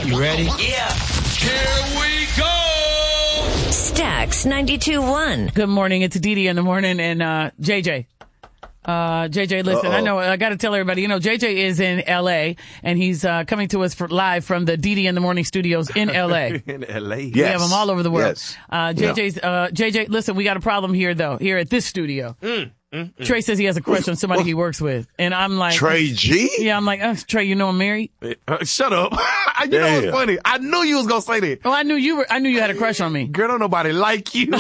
You ready? Yeah. Here we go. Stax 92.1. Good morning. It's Dee Dee in the morning and JJ. JJ, listen, I know I got to tell everybody, JJ is in L.A. and he's coming to us live from the Dee Dee in the Morning studios in L.A. In L.A. We have them all over the world. Yes. JJ, listen, we got a problem here, though, here at this studio. Trey says he has a crush on somebody he works with. And I'm like... Trey G? Yeah, I'm like, Trey, you know I'm married? Shut up. You know what's funny? I knew you was going to say that. Oh, I knew you had a crush on me. Girl, don't nobody like you.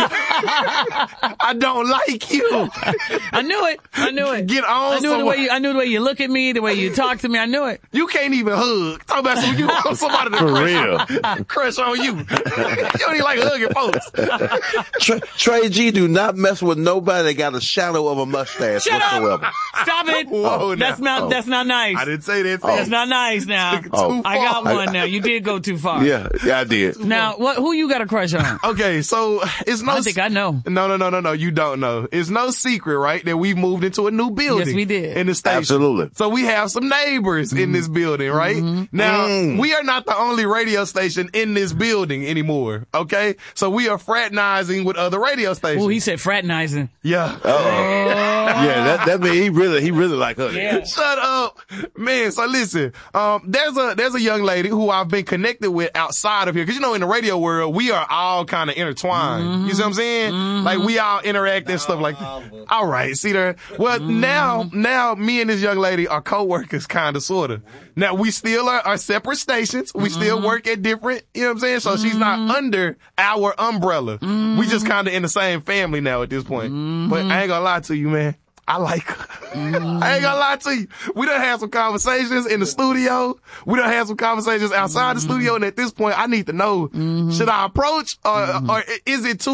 I don't like you. I knew it. Get on I knew the way you look at me, the way you talk to me. I knew it. You can't even hug. Talk about somebody to For crush on you. You don't even like hugging folks. Trey G do not mess with nobody that got a shadow of a mustache whatsoever. Stop it. Whoa, that's not nice. I didn't say that. That's not nice now. I got one now. You did go too far. Yeah, I did. Now, who you got a crush on? Okay, so it's no... I think I know. No, you don't know. It's no secret, right, that we moved into a new building. Yes, we did. In the station. Absolutely. So we have some neighbors in this building, right? Now, we are not the only radio station in this building anymore, okay? So we are fraternizing with other radio stations. Oh, he said fraternizing. Yeah. Yeah, that means he really like her. Yeah. Shut up, man. So listen, there's a young lady who I've been connected with outside of here. Cause in the radio world, we are all kind of intertwined. You see what I'm saying? Like we all interact and stuff like that. All right. See there? Well, now me and this young lady are co-workers kind of, sort of. Now we still are separate stations. We still work at different, you know what I'm saying? So she's not under our umbrella. We just kind of in the same family now at this point. But I ain't gonna lie to you, man. I like her. I ain't gonna lie to you. We done had some conversations in the studio. We done had some conversations outside the studio. And at this point, I need to know, should I approach or is it too